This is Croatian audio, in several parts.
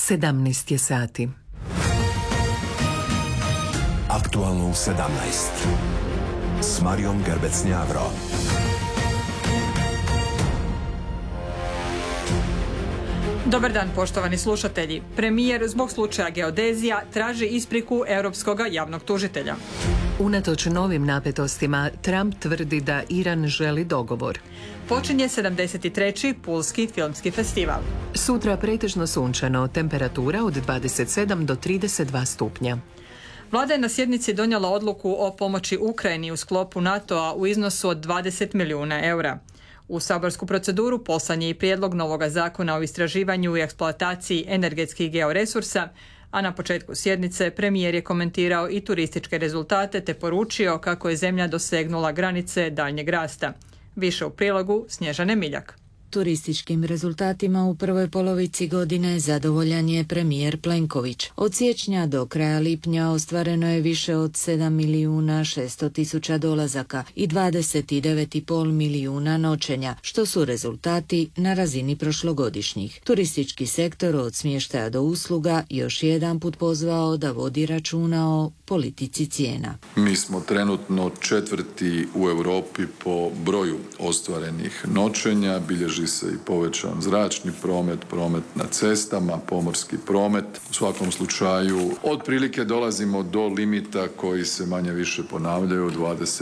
17 je sati. Aktualno u 17 s Marijom Gerbec-Njavro. Dobar dan, poštovani slušatelji. Premijer zbog slučaja geodezija traži ispriku Europskog javnog tužitelja. Unatoč novim napetostima, Trump tvrdi da Iran želi dogovor. Počinje 73. Pulski filmski festival. Sutra pretežno sunčano, temperatura od 27 do 32 stupnja. Vlada je na sjednici donijela odluku o pomoći Ukrajini u sklopu NATO-a u iznosu od 20 milijuna eura. U saborsku proceduru poslan je i prijedlog novoga zakona o istraživanju i eksploataciji energetskih georesursa, a na početku sjednice premijer je komentirao i turističke rezultate te poručio kako je zemlja dosegnula granice daljnjeg rasta. Više u prilogu Snježane Miljak. Turističkim rezultatima u prvoj polovici godine zadovoljan je premijer Plenković. Od siječnja do kraja lipnja ostvareno je više od 7.600.000 dolazaka i 29,5 milijuna noćenja, što su rezultati na razini prošlogodišnjih. Turistički sektor od smještaja do usluga još jedan put pozvao da vodi računa o politici cijena. Mi smo trenutno 4. u Europi po broju ostvarenih noćenja, bilježi se i povećan zračni promet na cestama, pomorski promet. U svakom slučaju otprilike dolazimo do limita koji se manje više ponavljaju,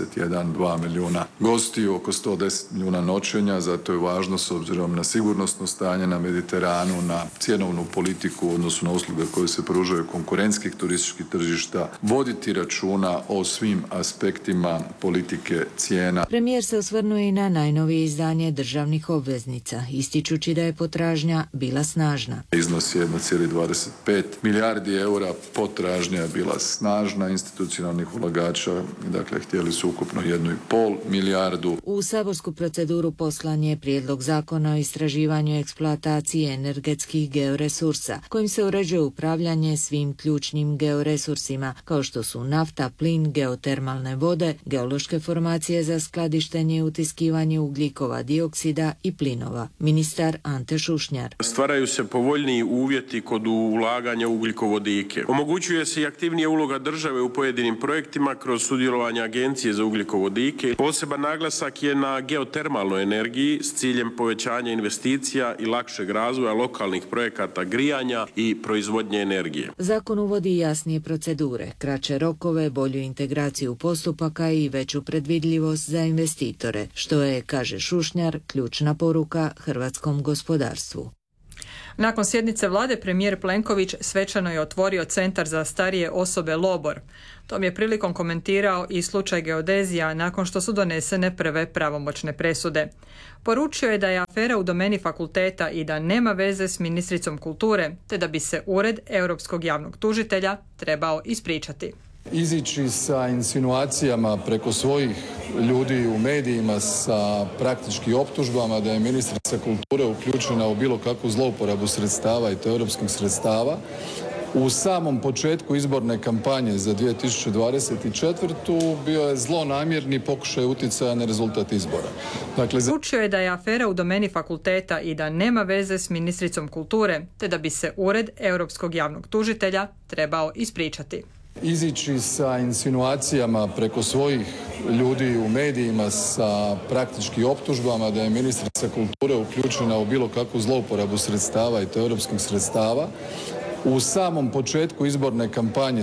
21-2 milijuna gostiju, oko 110 milijuna noćenja, zato je važno s obzirom na sigurnosno stanje na Mediteranu, na cjenovnu politiku u odnosu na usluge koje se pružaju konkurentskih turističkih tržišta, voditi računa o svim aspektima politike cijena. Premijer se osvrnuo i na najnovije izdanje državnih obveznica, ističući da je potražnja bila snažna. Iznos je 1,25 milijardi eura, potražnja je bila snažna institucionalnih ulagača, dakle htjeli su ukupno 1,5 milijardu. U saborsku proceduru poslan je prijedlog zakona o istraživanju i eksploataciji energetskih georesursa, kojim se uređuje upravljanje svim ključnim georesursima, kao što su nafta, plin, geotermalne vode, geološke formacije za skladištenje i utiskivanje ugljikova dioksida i plinova. Ministar Ante Šušnjar. Stvaraju se povoljniji uvjeti kod ulaganja u ugljikovodike. Omogućuje se i aktivnija uloga države u pojedinim projektima kroz sudjelovanje Agencije za ugljikovodike. Poseban naglasak je na geotermalnoj energiji s ciljem povećanja investicija i lakšeg razvoja lokalnih projekata grijanja i proizvodnje energije. Zakon uvodi jasnije procedure, kraće rokove, bolju integraciju postupaka i veću predvidljivost za investitore, što je, kaže Šušnjar, ključna poruka hrvatskom gospodarstvu. Nakon sjednice vlade premijer Plenković svečano je otvorio Centar za starije osobe Lobor. Tom je prilikom komentirao i slučaj geodezija nakon što su donesene prve pravomoćne presude. Poručio je da je afera u domeni fakulteta i da nema veze s ministricom kulture, te da bi se Ured Europskog javnog tužitelja trebao ispričati. Izići sa insinuacijama preko svojih ljudi u medijima sa praktički optužbama da je ministrica kulture uključena u bilo kakvu zlouporabu sredstava i to europskih sredstava u samom početku izborne kampanje za 2024. bio je zlonamjerni pokušaj utjecaja na rezultat izbora. Poručio je da je afera u domeni fakulteta i da nema veze s ministricom kulture, te da bi se Ured Europskog javnog tužitelja trebao ispričati. Izići sa insinuacijama preko svojih ljudi u medijima sa praktički optužbama da je ministrica kulture uključena u bilo kakvu zlouporabu sredstava i to europskih sredstava u samom početku izborne kampanje